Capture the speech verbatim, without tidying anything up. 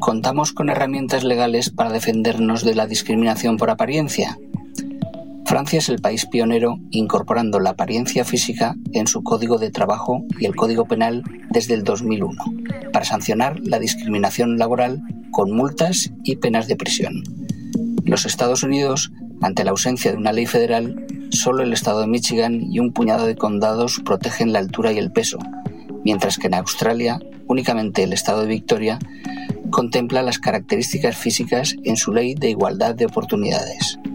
¿Contamos con herramientas legales para defendernos de la discriminación por apariencia? Francia es el país pionero incorporando la apariencia física en su Código de Trabajo y el Código Penal desde el dos mil uno, para sancionar la discriminación laboral con multas y penas de prisión. Los Estados Unidos, ante la ausencia de una ley federal, solo el estado de Michigan y un puñado de condados protegen la altura y el peso, mientras que en Australia únicamente el estado de Victoria contempla las características físicas en su ley de igualdad de oportunidades.